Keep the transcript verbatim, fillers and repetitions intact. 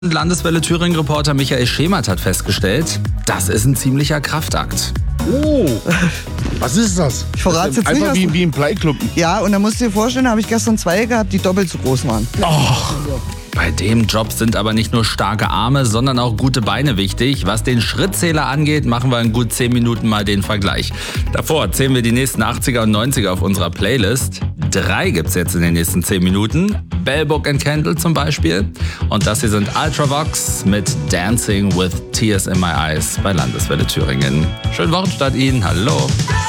Landeswelle Thüringen-Reporter Michael Schemert hat festgestellt, das ist ein ziemlicher Kraftakt. Oh, was ist das? Ich verrate es jetzt nicht. Einfach wie, wie im Bleiklump. Ja, und da musst du dir vorstellen, da habe ich gestern zwei gehabt, die doppelt so groß waren. Oh. Bei dem Job sind aber nicht nur starke Arme, sondern auch gute Beine wichtig. Was den Schrittzähler angeht, machen wir in gut zehn Minuten mal den Vergleich. Davor zählen wir die nächsten achtziger und neunziger auf unserer Playlist. Drei gibt's jetzt in den nächsten zehn Minuten. Bell, Book and Candle zum Beispiel. Und das hier sind Ultravox mit Dancing with Tears in My Eyes bei Landeswelle Thüringen. Schönen Wochenstart Ihnen. Hallo.